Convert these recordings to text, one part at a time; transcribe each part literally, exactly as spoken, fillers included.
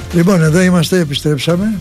Λοιπόν, εδώ είμαστε, επιστρέψαμε.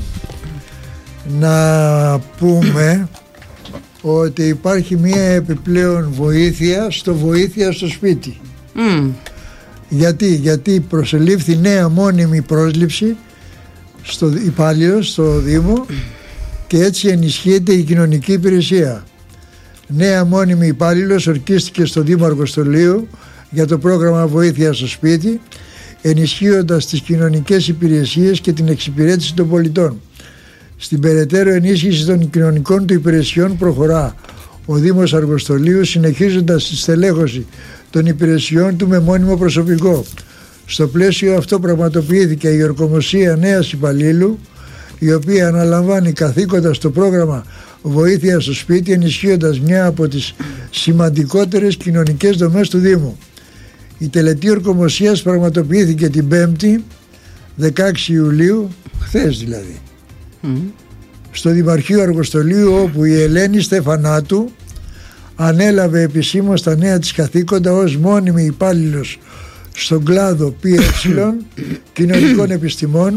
Να πούμε ότι υπάρχει μια επιπλέον βοήθεια στο βοήθεια στο σπίτι. Mm. Γιατί, γιατί προσελήφθη νέα μόνιμη πρόσληψη στο υπάλληλο, στο Δήμο, και έτσι ενισχύεται η κοινωνική υπηρεσία. Νέα μόνιμη υπάλληλος ορκίστηκε στο Δήμο Αργοστολείου για το πρόγραμμα βοήθεια στο σπίτι, ενισχύοντας τις κοινωνικές υπηρεσίες και την εξυπηρέτηση των πολιτών. Στην περαιτέρω ενίσχυση των κοινωνικών του υπηρεσιών προχωρά ο Δήμος Αργοστολείου, συνεχίζοντας τη στελέχωση των υπηρεσιών του με μόνιμο προσωπικό. Στο πλαίσιο αυτό πραγματοποιήθηκε η ορκομοσία νέας υπαλλήλου, η οποία αναλαμβάνει καθήκοντα στο πρόγραμμα βοήθεια στο σπίτι, ενισχύοντας μια από τις σημαντικότερες κοινωνικές δομές του Δήμου. Η τελετή ορκομοσίας πραγματοποιήθηκε την Πέμπτη δεκαέξι Ιουλίου, χθες δηλαδή, mm. στο Δημαρχείο Αργοστολείου, όπου η Ελένη Στεφανάτου ανέλαβε επισήμως τα νέα της καθήκοντα ως μόνιμη υπάλληλος στον κλάδο ΠΕ κοινωνικών επιστημών,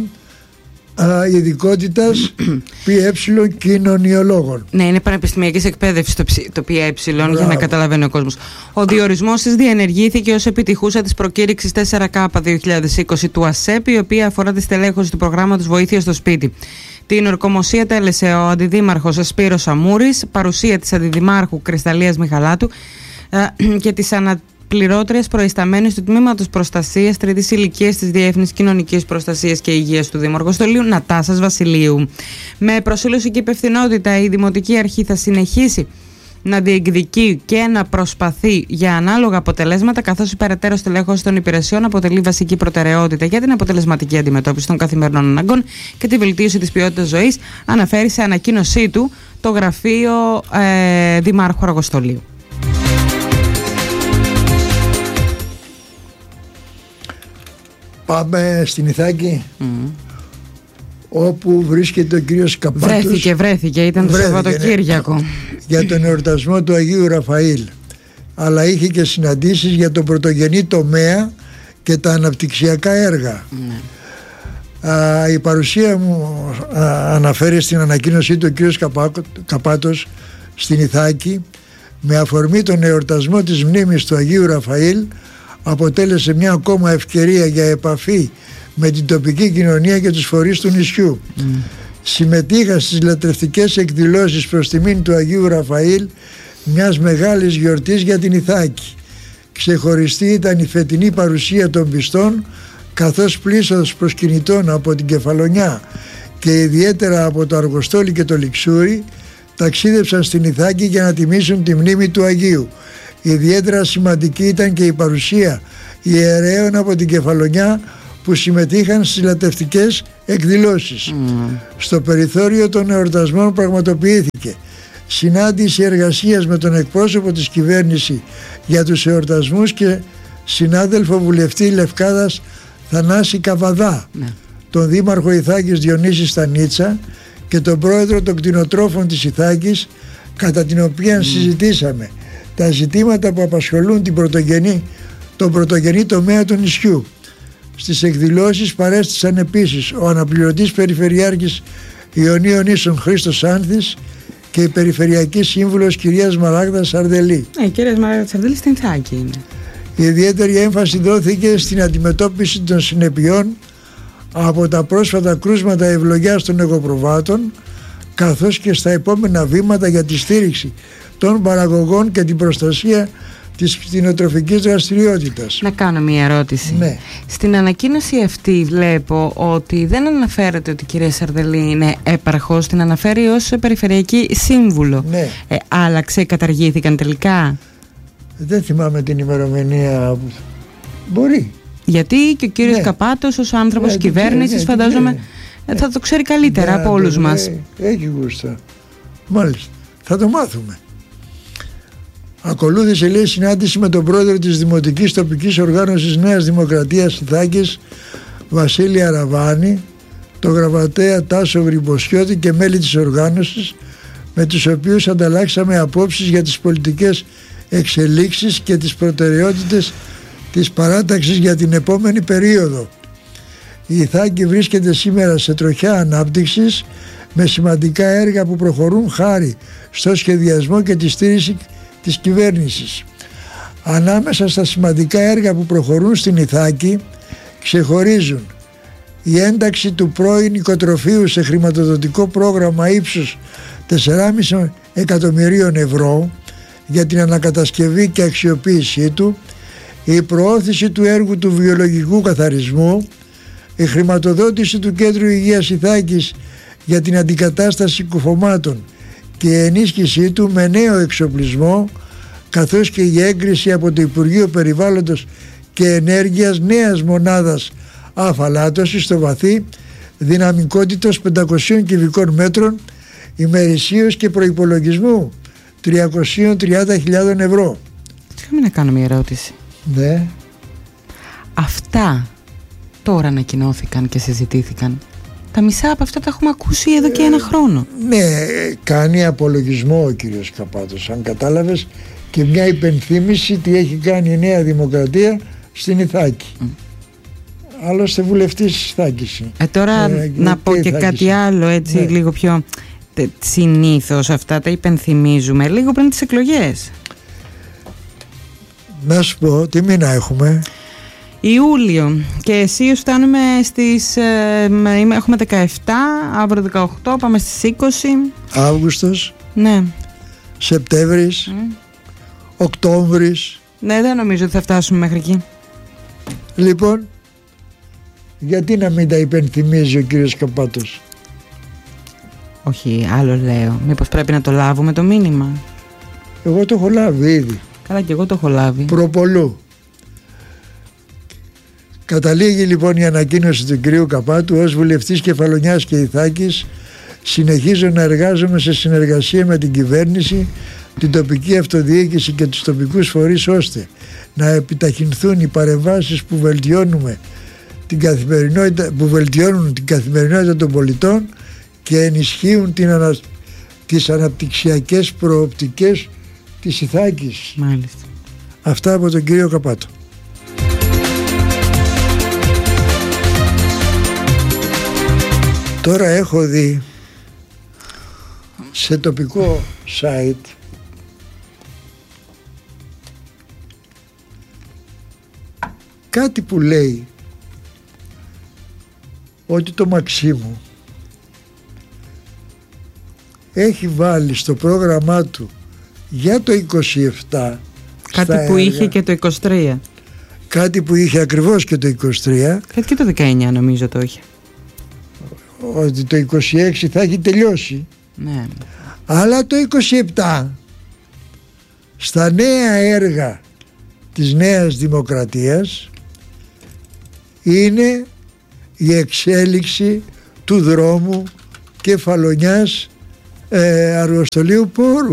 ειδικότητας ΠΕ κοινωνιολόγων. Ναι, είναι πανεπιστημιακής εκπαίδευσης το, το ΠΕ, για να καταλαβαίνει ο κόσμος. Ο διορισμός της διενεργήθηκε ως επιτυχούσα της προκήρυξης τέσσερα Κ δύο χιλιάδες είκοσι του ΑΣΕΠ, η οποία αφορά τη στελέχωση του προγράμματος βοήθεια στο σπίτι. Την ορκομοσία τέλεσε ο αντιδήμαρχος Σπύρος Αμούρης, παρουσία της αντιδημάρχου Κρυσταλλίας Μιχαλάτου και της αναπληρώτριας προϊσταμένης του Τμήματος Προστασίας Τρίτης Ηλικίας της Διεύθυνσης Κοινωνικής Προστασίας και Υγείας του Δήμου Αργοστολείου, Νατάσας Βασιλείου. Με προσήλωση και υπευθυνότητα, η Δημοτική Αρχή θα συνεχίσει να διεκδικεί και να προσπαθεί για ανάλογα αποτελέσματα, καθώς η περαιτέρω στελέχωση των υπηρεσιών αποτελεί βασική προτεραιότητα για την αποτελεσματική αντιμετώπιση των καθημερινών αναγκών και τη βελτίωση της ποιότητας ζωής, αναφέρει σε ανακοίνωσή του το Γραφείο ε, Δημάρχου Αργοστολείου. Πάμε στην Ιθάκη, mm. όπου βρίσκεται ο κύριος Καπάτος. Βρέθηκε, βρέθηκε, ήταν το Σαββατοκύριακο. Ναι, για τον εορτασμό του Αγίου Ραφαήλ. Αλλά είχε και συναντήσεις για τον πρωτογενή τομέα και τα αναπτυξιακά έργα. Mm. Α, η παρουσία μου α, αναφέρει στην ανακοίνωσή του ο κύριος Καπάτος στην Ιθάκη, με αφορμή τον εορτασμό της μνήμης του Αγίου Ραφαήλ, αποτέλεσε μια ακόμα ευκαιρία για επαφή με την τοπική κοινωνία και τους φορείς του νησιού. Mm. Συμμετείχα στις λατρευτικές εκδηλώσεις προς τιμήν του Αγίου Ραφαήλ, μιας μεγάλης γιορτής για την Ιθάκη. Ξεχωριστή ήταν η φετινή παρουσία των πιστών, καθώς πλήθος προσκυνητών από την Κεφαλονιά και ιδιαίτερα από το Αργοστόλι και το Λιξούρι ταξίδεψαν στην Ιθάκη για να τιμήσουν τη μνήμη του Αγίου. Ιδιαίτερα σημαντική ήταν και η παρουσία ιερέων από την Κεφαλονιά που συμμετείχαν στις λατρευτικές εκδηλώσεις. Mm. Στο περιθώριο των εορτασμών πραγματοποιήθηκε συνάντηση εργασίας με τον εκπρόσωπο της κυβέρνησης για τους εορτασμούς και συνάδελφο βουλευτή Λευκάδας Θανάση Καβαδά, mm. τον δήμαρχο Ιθάκης Διονύση Στανίτσα και τον πρόεδρο των κτηνοτρόφων της Ιθάκης, κατά την οποία mm. συζητήσαμε τα ζητήματα που απασχολούν την πρωτογενή, τον πρωτογενή τομέα του νησιού. Στις εκδηλώσεις παρέστησαν επίσης ο αναπληρωτής περιφερειάρχης Ιωνίων Ίσων Χρήστος Άνθης και η περιφερειακή σύμβουλος κυρία Μαράγδα Σαρδελή. Ε, κυρία Μαράγδα Σαρδελή στην Ιθάκη είναι. Η ιδιαίτερη έμφαση δόθηκε στην αντιμετώπιση των συνεπειών από τα πρόσφατα κρούσματα ευλογιάς των εγωπροβάτων, καθώς και στα επόμενα βήματα για τη στήριξη των παραγωγών και την προστασία της κτηνοτροφικής δραστηριότητας. Να κάνω μια ερώτηση. Ναι. Στην ανακοίνωση αυτή βλέπω ότι δεν αναφέρεται ότι η κυρία Σαρδελή είναι έπαρχος, την αναφέρει ως περιφερειακή σύμβουλο. Ναι. Ε, άλλαξε, καταργήθηκαν τελικά? Δεν θυμάμαι την ημερομηνία. Μπορεί. Γιατί και ο κύριος ναι. Καπάτος ως άνθρωπος ναι, κυβέρνησης ναι, φαντάζομαι ναι. θα το ξέρει καλύτερα ναι, από όλους ναι, μας. Έχει γούστα. Μάλιστα. Θα το μάθουμε. Ακολούθησε, λέει, συνάντηση με τον πρόεδρο της Δημοτικής Τοπικής Οργάνωσης Νέας Δημοκρατίας Ιθάκης, Βασίλη Αραβάνη, τον γραμματέα Τάσο Βρυμποσιώτη και μέλη της οργάνωσης, με τους οποίους ανταλλάξαμε απόψεις για τις πολιτικές εξελίξεις και τις προτεραιότητες της παράταξης για την επόμενη περίοδο. Η Ιθάκη βρίσκεται σήμερα σε τροχιά ανάπτυξης με σημαντικά έργα που προχωρούν χάρη στο σχεδιασμό και τη στήριξη της κυβέρνησης. Ανάμεσα στα σημαντικά έργα που προχωρούν στην Ιθάκη ξεχωρίζουν η ένταξη του πρώην οικοτροφείου σε χρηματοδοτικό πρόγραμμα ύψους τέσσερα κόμμα πέντε εκατομμυρίων ευρώ για την ανακατασκευή και αξιοποίησή του, η προώθηση του έργου του βιολογικού καθαρισμού, η χρηματοδότηση του Κέντρου Υγείας Ιθάκης για την αντικατάσταση κουφωμάτων και η ενίσχυσή του με νέο εξοπλισμό, καθώς και η έγκριση από το Υπουργείο Περιβάλλοντος και Ενέργειας νέας μονάδας αφαλάτωσης στο βαθύ δυναμικότητος πεντακόσια κυβικών μέτρων ημερησίως και προϋπολογισμού τριακόσιες τριάντα χιλιάδες ευρώ. Είχαμε να κάνω μια ερώτηση. Ναι. Αυτά τώρα ανακοινώθηκαν και συζητήθηκαν. Τα μισά από αυτά τα έχουμε ακούσει εδώ και ένα χρόνο. Ναι, κάνει απολογισμό ο κύριος Καπάτος, αν κατάλαβες, και μια υπενθύμηση τι έχει κάνει η Νέα Δημοκρατία στην Ιθάκη. Mm. Άλλωστε βουλευτής της Ιθάκης. Ε, τώρα ε, να πω και Ιθάκης. Κάτι άλλο έτσι, ναι. Λίγο πιο συνήθως αυτά τα υπενθυμίζουμε λίγο πριν τις εκλογές. Να σου πω, τι μήνα έχουμε? Ιούλιο, και εσύ φτάνουμε στις ε, έχουμε δεκαεπτά, αύριο δεκαοκτώ, πάμε στις είκοσι. Αύγουστος. Ναι. Σεπτέμβρης. Mm. Οκτώβρης. Ναι, δεν νομίζω ότι θα φτάσουμε μέχρι εκεί. Λοιπόν, γιατί να μην τα υπενθυμίζει ο κύριος Καπάτος? Όχι, άλλο λέω. Μήπως πρέπει να το λάβουμε το μήνυμα? Εγώ το έχω λάβει ήδη. Καλά, και εγώ το έχω λάβει. Προπολού. Καταλήγει λοιπόν η ανακοίνωση του κυρίου Καπάτου: ως βουλευτής Κεφαλονιάς και Ιθάκης συνεχίζω να εργάζομαι σε συνεργασία με την κυβέρνηση, την τοπική αυτοδιοίκηση και τους τοπικούς φορείς, ώστε να επιταχυνθούν οι παρεμβάσεις που βελτιώνουμε την καθημερινότητα, που βελτιώνουν την καθημερινότητα των πολιτών και ενισχύουν την ανα... τις αναπτυξιακές προοπτικές της Ιθάκης. Μάλιστα. Αυτά από τον κύριο Καπάτο. Τώρα έχω δει σε τοπικό site κάτι που λέει ότι το Μαξίμου έχει βάλει στο πρόγραμμά του για το είκοσι επτά κάτι που έργα, είχε και το είκοσι τρία, κάτι που είχε ακριβώς και το είκοσι τρία, κάτι και το δεκαεννιά νομίζω το είχε, ότι το είκοσι έξι θα έχει τελειώσει. Ναι. Αλλά το είκοσι επτά στα νέα έργα της Νέας Δημοκρατίας είναι η εξέλιξη του δρόμου Κεφαλονιάς ε, Αργοστολίου Πόρου.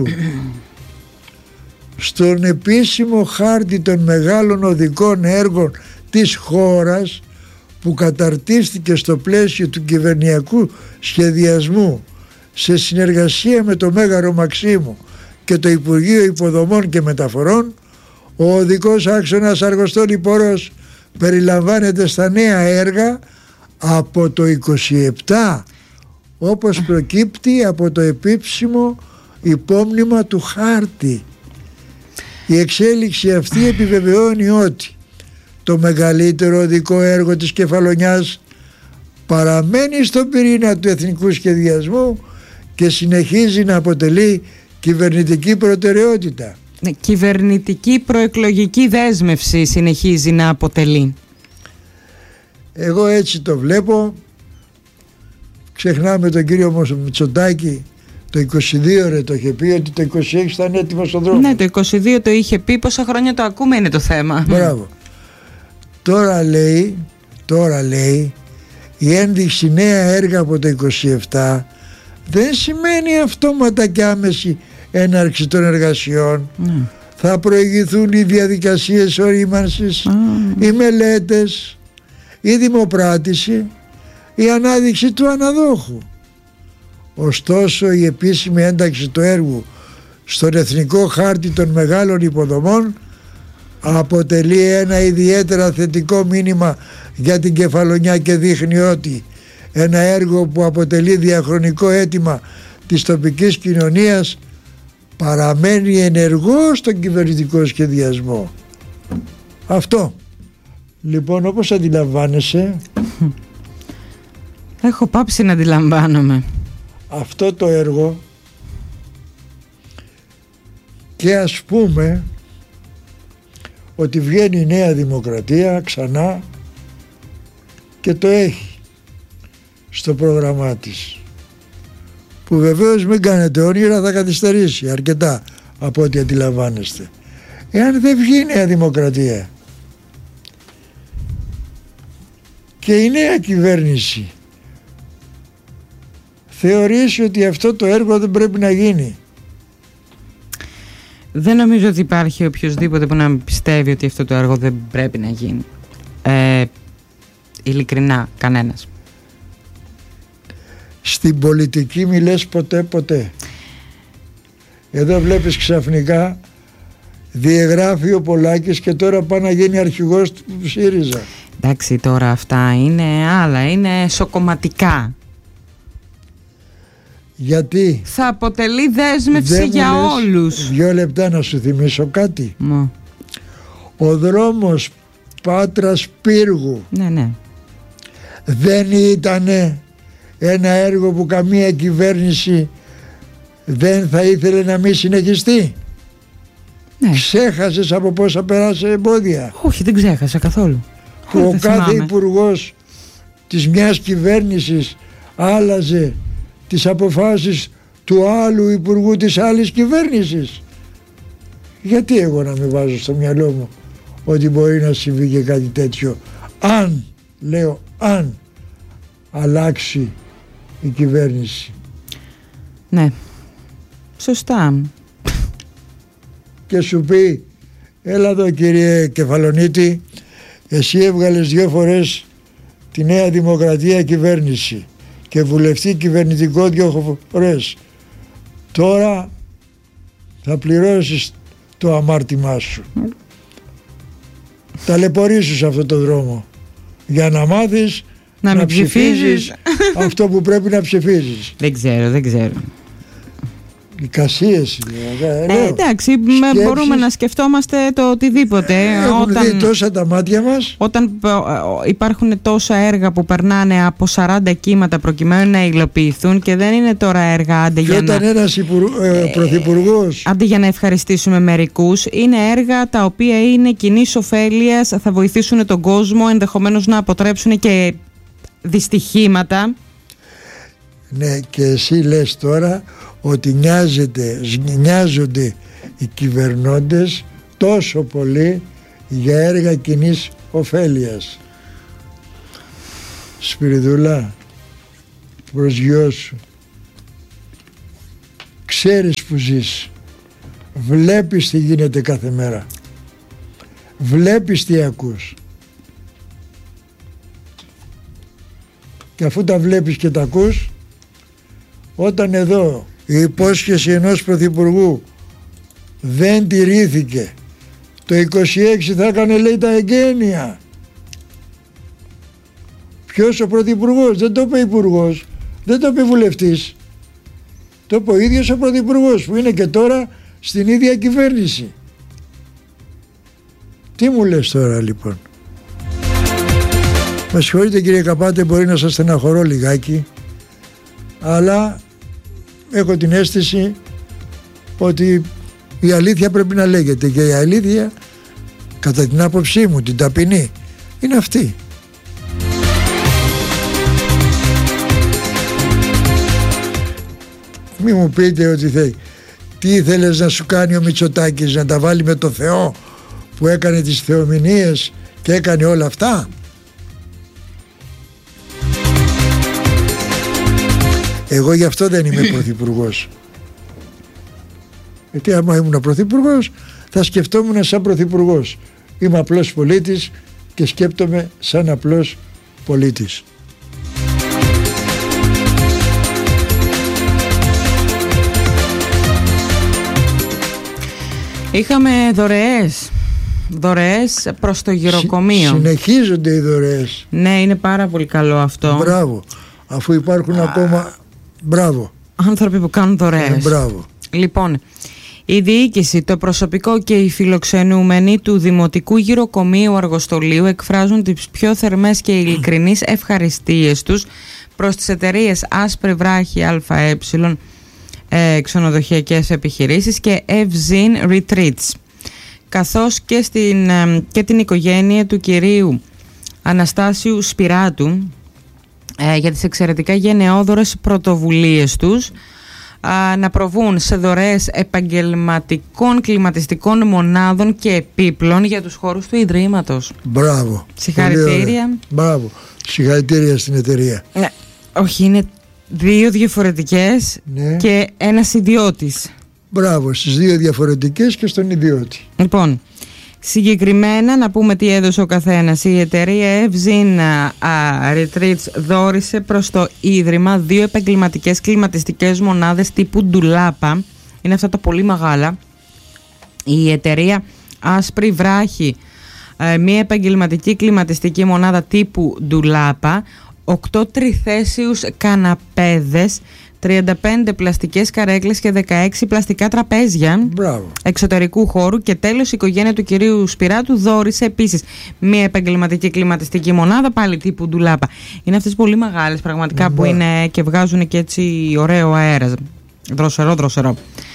Στον επίσημο χάρτη των μεγάλων οδικών έργων της χώρας, που καταρτίστηκε στο πλαίσιο του κυβερνιακού σχεδιασμού σε συνεργασία με το Μέγαρο Μαξίμου και το Υπουργείο Υποδομών και Μεταφορών, ο οδικός άξονας Αργοστόλη Πόρος περιλαμβάνεται στα νέα έργα από το είκοσι επτά, όπως προκύπτει από το επίσημο υπόμνημα του χάρτη. Η εξέλιξη αυτή επιβεβαιώνει ότι το μεγαλύτερο οδικό έργο της Κεφαλονιάς παραμένει στον πυρήνα του εθνικού σχεδιασμού και συνεχίζει να αποτελεί κυβερνητική προτεραιότητα. Ναι, κυβερνητική προεκλογική δέσμευση συνεχίζει να αποτελεί. Εγώ έτσι το βλέπω. Ξεχνάμε τον κύριο Μητσοτάκη, το είκοσι δύο ρε το είχε πει ότι το είκοσι έξι ήταν έτοιμο στον δρόμο. Ναι, το είκοσι δύο το είχε πει, πόσα χρόνια το ακούμε είναι το θέμα. Μπράβο. Τώρα λέει, τώρα λέει η ένδειξη νέα έργα από το είκοσι επτά δεν σημαίνει αυτόματα και άμεση έναρξη των εργασιών. Mm. Θα προηγηθούν οι διαδικασίες ορίμανσης, mm. οι μελέτες, η δημοπράτηση, η ανάδειξη του αναδόχου. Ωστόσο η επίσημη ένταξη του έργου στον Εθνικό Χάρτη των Μεγάλων Υποδομών αποτελεί ένα ιδιαίτερα θετικό μήνυμα για την Κεφαλονιά και δείχνει ότι ένα έργο που αποτελεί διαχρονικό αίτημα της τοπικής κοινωνίας παραμένει ενεργό στον κυβερνητικό σχεδιασμό. Αυτό. Λοιπόν, όπως αντιλαμβάνεσαι, έχω πάψει να αντιλαμβάνομαι. Αυτό το έργο, και ας πούμε ότι βγαίνει η Νέα Δημοκρατία ξανά και το έχει στο πρόγραμμά της, που βεβαίως μην κάνετε όνειρα, θα καθυστερήσει αρκετά από ό,τι αντιλαμβάνεστε. Εάν δεν βγει η Νέα Δημοκρατία και η νέα κυβέρνηση θεωρήσει ότι αυτό το έργο δεν πρέπει να γίνει, δεν νομίζω ότι υπάρχει οποιοδήποτε που να πιστεύει ότι αυτό το έργο δεν πρέπει να γίνει. Ε, ειλικρινά, κανένας. Στην πολιτική μη λες ποτέ ποτέ. Εδώ βλέπεις ξαφνικά διαγράφει ο Πολάκης και τώρα πάει να γίνει αρχηγός του ΣΥΡΙΖΑ. Εντάξει, τώρα αυτά είναι άλλα, είναι σοκομματικά. Γιατί θα αποτελεί δέσμευση για όλους. Δύο λεπτά να σου θυμίσω κάτι. Μα. Ο δρόμος Πάτρας Πύργου, ναι, ναι, δεν ήτανε ένα έργο που καμία κυβέρνηση δεν θα ήθελε να μην συνεχιστεί? Ναι. Ξέχασες από πόσα περάσε εμπόδια? Όχι, δεν ξέχασα καθόλου. Που ο κάθε υπουργός της μιας κυβέρνησης άλλαζε τις αποφάσεις του άλλου υπουργού της άλλης κυβέρνησης. Γιατί εγώ να μην βάζω στο μυαλό μου ότι μπορεί να συμβεί και κάτι τέτοιο, αν, λέω αν, αλλάξει η κυβέρνηση. Ναι, σωστά. Και σου πει, έλα εδώ κύριε Κεφαλονίτη, εσύ έβγαλες δύο φορές τη Νέα Δημοκρατία κυβέρνηση και βουλευτή κυβερνητικό δύο φορές. Τώρα θα πληρώσεις το αμάρτημά σου. Ταλαιπωρήσου σε αυτό το δρόμο για να μάθεις να, να ψηφίζεις, ψηφίζεις αυτό που πρέπει να ψηφίζεις. Δεν ξέρω, δεν ξέρω. Εικασίες. Ε, εντάξει, σκέψεις, μπορούμε να σκεφτόμαστε το οτιδήποτε. Έχουν όταν, δει τόσα τα μάτια μας. Όταν υπάρχουν τόσα έργα που περνάνε από σαράντα κύματα προκειμένου να υλοποιηθούν και δεν είναι τώρα έργα άντε για όταν να... ένας υπουργ, ε, πρωθυπουργός... Άντε για να ευχαριστήσουμε μερικούς. Είναι έργα τα οποία είναι κοινής ωφέλειας, θα βοηθήσουν τον κόσμο, ενδεχομένως να αποτρέψουν και δυστυχήματα. Ναι, και εσύ λες τώρα ότι νοιάζεται, νοιάζονται οι κυβερνώντες τόσο πολύ για έργα κοινής ωφέλειας. Σπυριδούλα, προς γιο σου, ξέρεις που ζεις, βλέπεις τι γίνεται κάθε μέρα, βλέπεις τι ακούς, και αφού τα βλέπεις και τα ακούς, όταν εδώ η υπόσχεση ενός πρωθυπουργού δεν τηρήθηκε, το είκοσι έξι θα έκανε, λέει, τα εγγένεια. Ποιος? Ο πρωθυπουργός. Δεν το είπε υπουργός, δεν το είπε βουλευτής, το είπε ο ίδιος ο πρωθυπουργός που είναι και τώρα στην ίδια κυβέρνηση. Τι μου λες τώρα λοιπόν? Με συγχωρείτε κύριε Καπάτε, μπορεί να σας στεναχωρώ λιγάκι, αλλά έχω την αίσθηση ότι η αλήθεια πρέπει να λέγεται, και η αλήθεια, κατά την άποψή μου, την ταπεινή, είναι αυτή. Μη μου πείτε ότι θέλει. Τι ήθελες να σου κάνει ο Μητσοτάκης, να τα βάλει με το Θεό που έκανε τις θεομηνίες και έκανε όλα αυτά? Εγώ γι' αυτό δεν είμαι πρωθυπουργός. Γιατί άμα ήμουν πρωθυπουργός θα σκεφτόμουν σαν πρωθυπουργός. Είμαι απλός πολίτης και σκέπτομαι σαν απλός πολίτης. Είχαμε δωρεές. δωρεές προς το γυροκομείο. Συ, συνεχίζονται οι δωρεές. Ναι, είναι πάρα πολύ καλό αυτό. Μπράβο. Αφού υπάρχουν Α, ακόμα. Μπράβο. Άνθρωποι που κάνουν δωρεές. Ε, μπράβο. Λοιπόν, η διοίκηση, το προσωπικό και οι φιλοξενούμενοι του Δημοτικού Γυροκομείου Αργοστολίου εκφράζουν τις πιο θερμές και ειλικρινείς ευχαριστίες τους προς τις εταιρείες Άσπρη Βράχη ΑΕ, ε, ξενοδοχειακές επιχειρήσεις και Evzin Retreats, καθώς και, στην, ε, και την οικογένεια του κυρίου Αναστάσιου Σπυράτου ε, για τις εξαιρετικά γενναιόδωρες πρωτοβουλίες τους να προβούν σε δωρεές επαγγελματικών κλιματιστικών μονάδων και επίπλων για τους χώρους του Ιδρύματος. Μπράβο. Συγχαρητήρια. Μπράβο. Συγχαρητήρια στην εταιρεία. Ναι. Όχι, είναι δύο διαφορετικές, ναι, και ένας ιδιώτης. Μπράβο στις δύο διαφορετικές και στον ιδιώτη. Λοιπόν, συγκεκριμένα να πούμε τι έδωσε ο καθένας. Η εταιρεία Evzin Retreats δώρισε προς το Ίδρυμα δύο επαγγελματικές κλιματιστικές μονάδες τύπου ντουλάπα. Είναι αυτά τα πολύ μεγάλα. Η εταιρεία Άσπρη Βράχη μια επαγγελματική κλιματιστική μονάδα τύπου ντουλάπα, οκτώ τριθέσιους καναπέδες, τριάντα πέντε πλαστικές καρέκλες και δεκαέξι πλαστικά τραπέζια. Μπράβο. Εξωτερικού χώρου. Και τέλος η οικογένεια του κυρίου Σπυράτου δώρισε επίσης μια επαγγελματική κλιματιστική μονάδα πάλι τύπου ντουλάπα. Είναι αυτές πολύ μεγάλες πραγματικά, μπράβο, που είναι και βγάζουν και έτσι ωραίο αέρα. Δροσερό, δροσερό.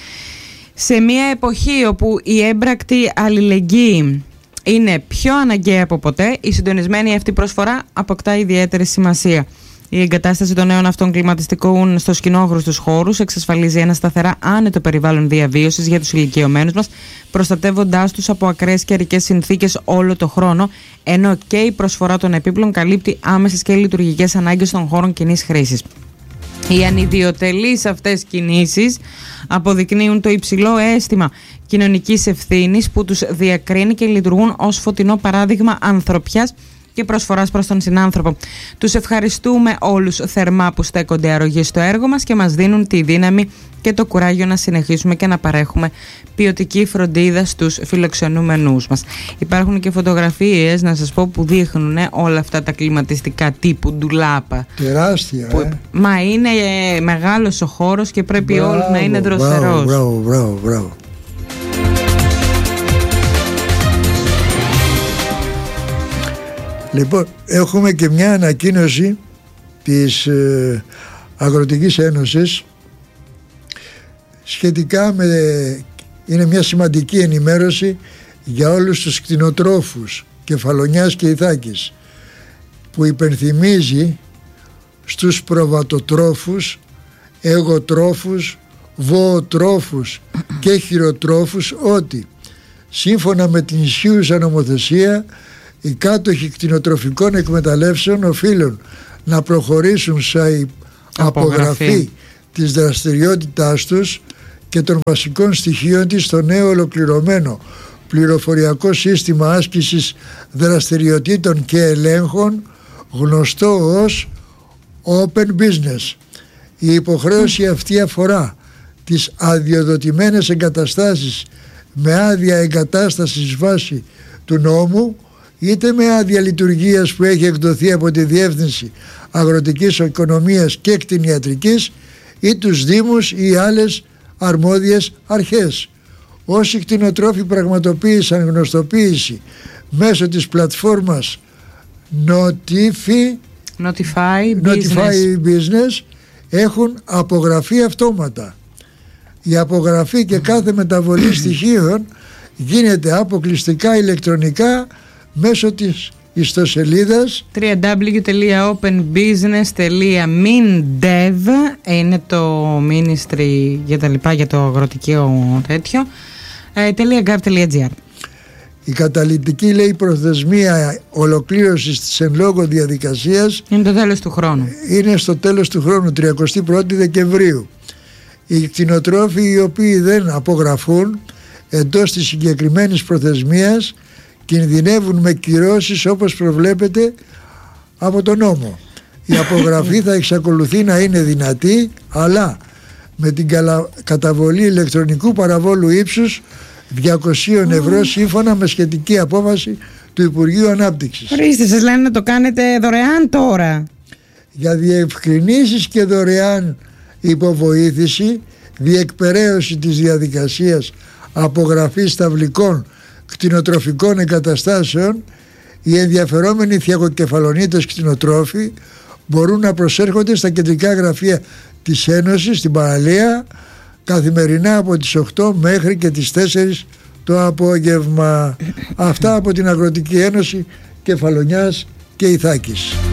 Σε μια εποχή όπου η έμπρακτη αλληλεγγύη είναι πιο αναγκαία από ποτέ, η συντονισμένη αυτή προσφορά αποκτά ιδιαίτερη σημασία. Η εγκατάσταση των νέων αυτών κλιματιστικών στους κοινόχρηστους χώρους εξασφαλίζει ένα σταθερά άνετο περιβάλλον διαβίωσης για τους ηλικιωμένους μας, προστατεύοντάς τους από ακραίες καιρικές συνθήκες όλο το χρόνο, ενώ και η προσφορά των επίπλων καλύπτει άμεσες και λειτουργικές ανάγκες των χώρων κοινής χρήσης. Οι ανιδιοτελείς αυτές κινήσεις αποδεικνύουν το υψηλό αίσθημα κοινωνικής ευθύνης που τους διακρίνει και λειτουργούν ως φωτεινό παράδειγμα ανθρωπιάς και προσφοράς προς τον συνάνθρωπο. Τους ευχαριστούμε όλους θερμά που στέκονται αρρωγοί στο έργο μας και μας δίνουν τη δύναμη και το κουράγιο να συνεχίσουμε και να παρέχουμε ποιοτική φροντίδα στους φιλοξενούμενούς μας. Υπάρχουν και φωτογραφίες, να σας πω, που δείχνουν ε, όλα αυτά τα κλιματιστικά τύπου ντουλάπα. Τεράστια, που, ε. Μα είναι ε, μεγάλος ο χώρος και πρέπει μπράβο, όλους να είναι δροσερός. Μπράβο, μπράβο, μπράβο. Λοιπόν, έχουμε και μια ανακοίνωση της ε, Αγροτικής Ένωσης σχετικά με, είναι μια σημαντική ενημέρωση για όλους τους κτηνοτρόφους Κεφαλονιάς και Ιθάκης, που υπενθυμίζει στους προβατοτρόφους, εγωτρόφους, βοοτρόφους και χειροτρόφους ότι σύμφωνα με την ισχύουσα νομοθεσία οι κάτοχοι κτηνοτροφικών εκμεταλλεύσεων οφείλουν να προχωρήσουν σε απογραφή, απογραφή της δραστηριότητάς τους και των βασικών στοιχείων της στο νέο ολοκληρωμένο πληροφοριακό σύστημα άσκησης δραστηριοτήτων και ελέγχων, γνωστό ως Open Business. Η υποχρέωση αυτή αφορά τις αδειοδοτημένες εγκαταστάσεις με άδεια εγκατάστασης βάση του νόμου, είτε με άδεια λειτουργίας που έχει εκδοθεί από τη Διεύθυνση Αγροτικής Οικονομίας και Κτηνιατρικής ή τους Δήμους ή άλλες αρμόδιες αρχές. Όσοι κτηνοτρόφοι πραγματοποίησαν γνωστοποίηση μέσω της πλατφόρμας Notify, Notify, Notify Business. Business έχουν απογραφεί αυτόματα. Η απογραφή και κάθε μεταβολή στοιχείων γίνεται αποκλειστικά ηλεκτρονικά μέσω της ιστοσελίδας double-u double-u double-u τελεία open business τελεία mindev, είναι το ministry για τα λοιπά, για το αγροτικό τέτοιο, .gov.gr. Η καταλυτική, λέει, προθεσμία ολοκλήρωσης της εν λόγω διαδικασίας είναι το τέλος του χρόνου. Είναι στο τέλος του χρόνου, τριάντα πρώτη Δεκεμβρίου. Οι κτηνοτρόφοι οι οποίοι δεν απογραφούν εντός της συγκεκριμένης προθεσμίας κινδυνεύουν με κυρώσεις όπως προβλέπεται από τον νόμο. Η απογραφή θα εξακολουθεί να είναι δυνατή, αλλά με την καταβολή ηλεκτρονικού παραβόλου ύψους διακόσια ευρώ σύμφωνα με σχετική απόφαση του Υπουργείου Ανάπτυξης. Ορίστε, σας λένε να το κάνετε δωρεάν τώρα. Για διευκρινήσεις και δωρεάν υποβοήθηση, διεκπεραίωση της διαδικασίας απογραφής ταυλικών κτηνοτροφικών εγκαταστάσεων, οι ενδιαφερόμενοι θιακοκεφαλονίτες κτηνοτρόφοι μπορούν να προσέρχονται στα κεντρικά γραφεία της Ένωσης στην παραλία καθημερινά από τις οκτώ μέχρι και τις τέσσερις το απόγευμα. Αυτά από την Αγροτική Ένωση Κεφαλονιάς και Ιθάκης.